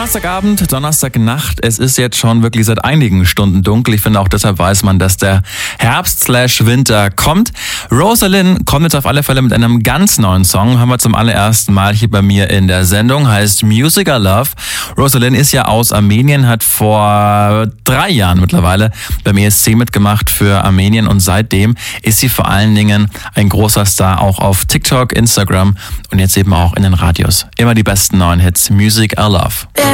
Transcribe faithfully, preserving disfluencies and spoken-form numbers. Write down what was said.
Donnerstagabend, Donnerstagnacht, es ist jetzt schon wirklich seit einigen Stunden dunkel. Ich finde auch deshalb weiß man, dass der Herbst slash Winter kommt. Rosalind kommt jetzt auf alle Fälle mit einem ganz neuen Song. Haben wir zum allerersten Mal hier bei mir in der Sendung. Heißt Music I Love. Rosalind ist ja aus Armenien, hat vor drei Jahren mittlerweile beim E S C mitgemacht für Armenien und seitdem ist sie vor allen Dingen ein großer Star auch auf TikTok, Instagram und jetzt eben auch in den Radios. Immer die besten neuen Hits. Music I Love.